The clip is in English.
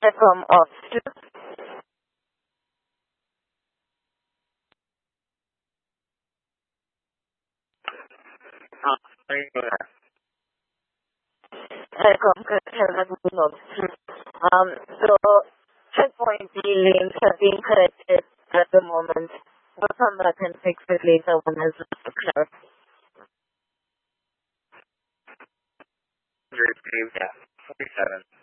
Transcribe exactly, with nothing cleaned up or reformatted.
From ops two. Uh, sorry for that. Telecom Kevin ops two. Um, so checkpoint D lanes have been collected at the moment. We'll come back and fix it later when it's clear. Great, yeah. forty-seven.